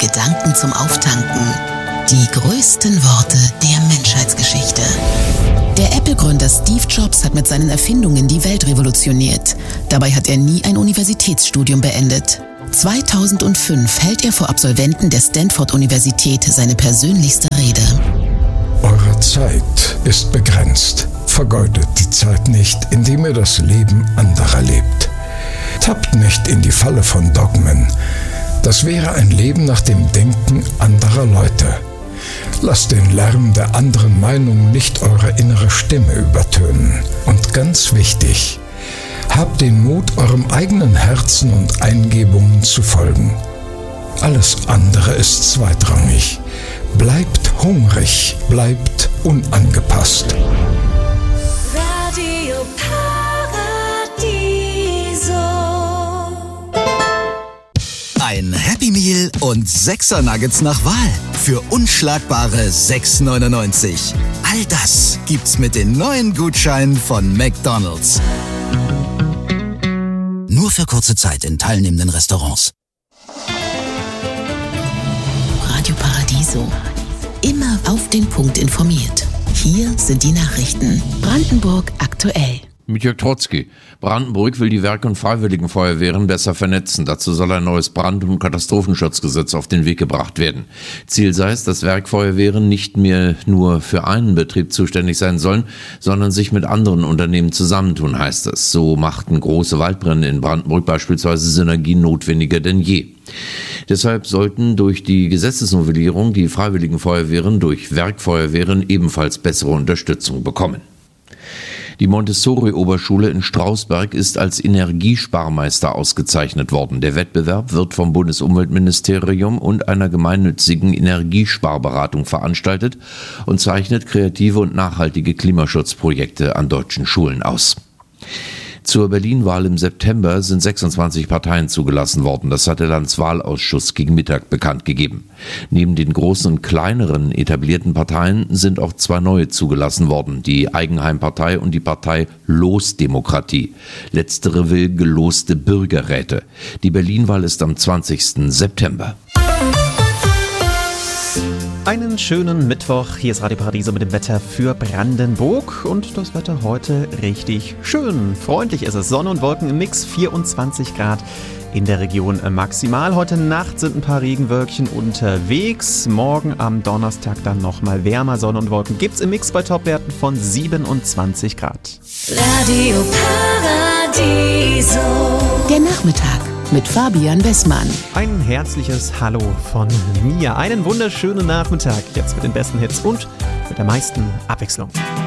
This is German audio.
Gedanken zum Auftanken. Die größten Worte der Menschheitsgeschichte. Der Apple-Gründer Steve Jobs hat mit seinen Erfindungen die Welt revolutioniert. Dabei hat er nie ein Universitätsstudium beendet. 2005 hält er vor Absolventen der Stanford-Universität seine persönlichste Rede. Eure Zeit ist begrenzt. Vergeudet die Zeit nicht, indem ihr das Leben anderer lebt. Tappt nicht in die Falle von Dogmen. Das wäre ein Leben nach dem Denken anderer Leute. Lasst den Lärm der anderen Meinung nicht eure innere Stimme übertönen. Und ganz wichtig, habt den Mut, eurem eigenen Herzen und Eingebungen zu folgen. Alles andere ist zweitrangig. Bleibt hungrig, bleibt unangepasst. Radio Paradiso. Ein Happy Meal und 6er Nuggets nach Wahl für unschlagbare 6,99. All das gibt's mit den neuen Gutscheinen von McDonald's. Nur für kurze Zeit in teilnehmenden Restaurants. Radio Paradiso. Immer auf den Punkt informiert. Hier sind die Nachrichten. Brandenburg aktuell. Mit Jörg Trotzki. Brandenburg will die Werk- und Freiwilligenfeuerwehren besser vernetzen. Dazu soll ein neues Brand- und Katastrophenschutzgesetz auf den Weg gebracht werden. Ziel sei es, dass Werkfeuerwehren nicht mehr nur für einen Betrieb zuständig sein sollen, sondern sich mit anderen Unternehmen zusammentun, heißt es. So machten große Waldbrände in Brandenburg beispielsweise Synergien notwendiger denn je. Deshalb sollten durch die Gesetzesnovellierung die Freiwilligenfeuerwehren durch Werkfeuerwehren ebenfalls bessere Unterstützung bekommen. Die Montessori-Oberschule in Strausberg ist als Energiesparmeister ausgezeichnet worden. Der Wettbewerb wird vom Bundesumweltministerium und einer gemeinnützigen Energiesparberatung veranstaltet und zeichnet kreative und nachhaltige Klimaschutzprojekte an deutschen Schulen aus. Zur Berlin-Wahl im September sind 26 Parteien zugelassen worden. Das hat der Landeswahlausschuss gegen Mittag bekannt gegeben. Neben den großen und kleineren etablierten Parteien sind auch 2 neue zugelassen worden. Die Eigenheimpartei und die Partei Losdemokratie. Letztere will geloste Bürgerräte. Die Berlin-Wahl ist am 20. September. Einen schönen Mittwoch. Hier ist Radio Paradiso mit dem Wetter für Brandenburg. Und das Wetter heute richtig schön. Freundlich ist es. Sonne und Wolken im Mix, 24 Grad in der Region maximal. Heute Nacht sind ein paar Regenwölkchen unterwegs. Morgen am Donnerstag dann nochmal wärmer. Sonne und Wolken gibt's im Mix bei Topwerten von 27 Grad. Radio Paradiso. Der Nachmittag mit Fabian Wessmann. Ein herzliches Hallo von mir. Einen wunderschönen Nachmittag. Jetzt mit den besten Hits und mit der meisten Abwechslung.